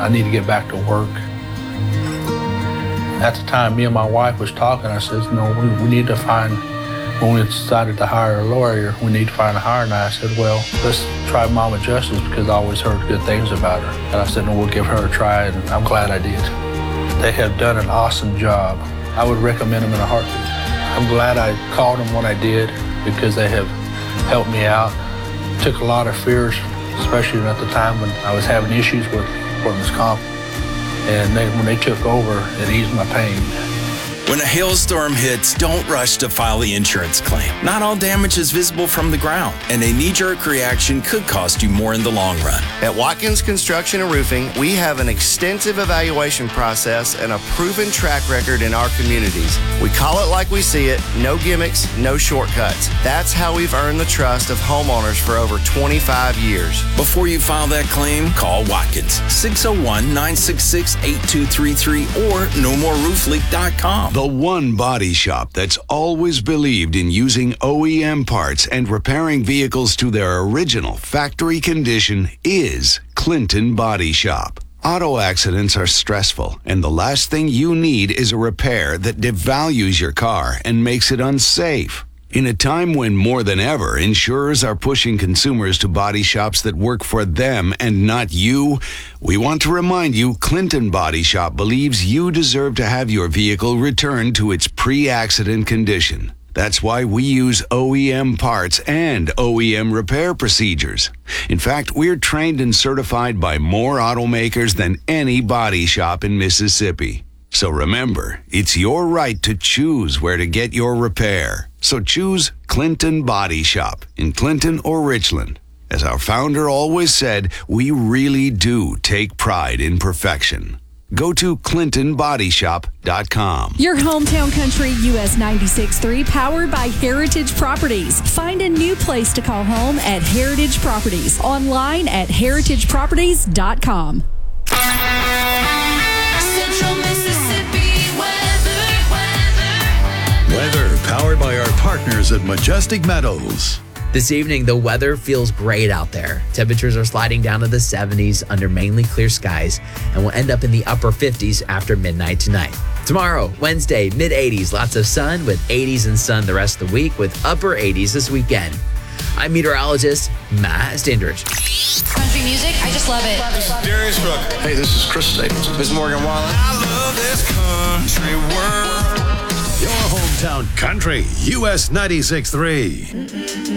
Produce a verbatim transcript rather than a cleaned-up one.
I need to get back to work. At the time, me and my wife was talking. I said, no, we, we need to find, when we decided to hire a lawyer, we need to find a hire. And I said, well, let's try Mama Justice because I always heard good things about her. And I said, no, we'll give her a try, and I'm glad I did. They have done an awesome job. I would recommend them in a heartbeat. I'm glad I called them when I did because they have helped me out. Took a lot of fears, especially at the time when I was having issues with workman's comp. And they, when they took over, it eased my pain. When a hailstorm hits, don't rush to file the insurance claim. Not all damage is visible from the ground, and a knee-jerk reaction could cost you more in the long run. At Watkins Construction and Roofing, we have an extensive evaluation process and a proven track record in our communities. We call it like we see it, no gimmicks, no shortcuts. That's how we've earned the trust of homeowners for over twenty-five years. Before you file that claim, call Watkins, six oh one, nine six six, eight two three three or no more roof leak dot com. The one body shop that's always believed in using O E M parts and repairing vehicles to their original factory condition is Clinton Body Shop. Auto accidents are stressful, and the last thing you need is a repair that devalues your car and makes it unsafe. In a time when more than ever, insurers are pushing consumers to body shops that work for them and not you, we want to remind you Clinton Body Shop believes you deserve to have your vehicle returned to its pre-accident condition. That's why we use O E M parts and O E M repair procedures. In fact, we're trained and certified by more automakers than any body shop in Mississippi. So remember, it's your right to choose where to get your repair. So choose Clinton Body Shop in Clinton or Richland. As our founder always said, we really do take pride in perfection. Go to clinton body shop dot com. Your hometown country, U S ninety-six point three, powered by Heritage Properties. Find a new place to call home at Heritage Properties. Online at heritage properties dot com. Central Mississippi weather, weather. Weather powered by our partners at Majestic Meadows. This evening, the weather feels great out there. Temperatures are sliding down to the seventies under mainly clear skies and will end up in the upper fifties after midnight tonight. Tomorrow, Wednesday, mid eighties, lots of sun with eighties and sun the rest of the week with upper eighties this weekend. I'm meteorologist Matt Stindridge. Country music, I just love it. This is Darius Rucker. Hey, this is Chris Staples. This is Morgan Wallen. I love this country world. Your hometown country, U S ninety-six point three.